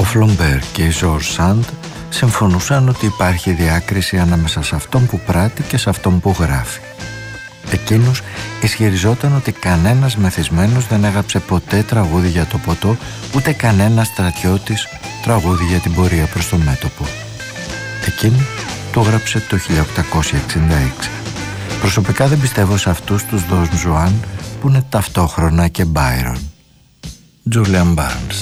Φλομπέρ και η Ζορζ Σαντ συμφωνούσαν ότι υπάρχει διάκριση ανάμεσα σε αυτόν που πράττει και σε αυτόν που γράφει. Εκείνος ισχυριζόταν ότι κανένας μεθυσμένος δεν έγραψε ποτέ τραγούδι για το ποτό, ούτε κανένας στρατιώτης τραγούδι για την πορεία προς το μέτωπο. Εκείνη το έγραψε το 1866. Προσωπικά δεν πιστεύω σε αυτούς τους Δον Ζουάν που είναι ταυτόχρονα και Μπάιρον. Τζούλιαν Μπάρνς.